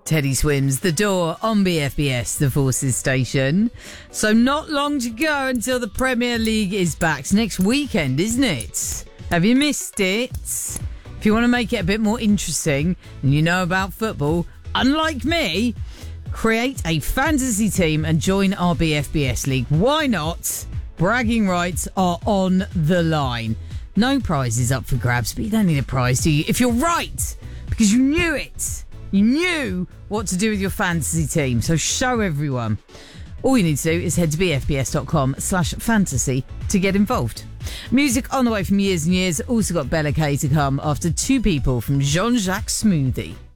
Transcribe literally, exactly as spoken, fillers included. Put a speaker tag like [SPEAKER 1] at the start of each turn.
[SPEAKER 1] Teddy Swims, The Door on B F B S, the Forces station. So not long to go until the Premier League is back. It's next weekend, isn't it? Have you missed it? If you want to make it a bit more interesting and you know about football, unlike me, create a fantasy team and join our B F B S League. Why not? Bragging rights are on the line. No prizes up for grabs, but you don't need a prize, do you? If you're right, because you knew it. You knew what to do with your fantasy team, so show everyone. All you need to do is head to bfbs.com slash fantasy to get involved. Music on the way from Years and Years. Also got Bella K to come after Two People from Jean-Jacques Smoothie.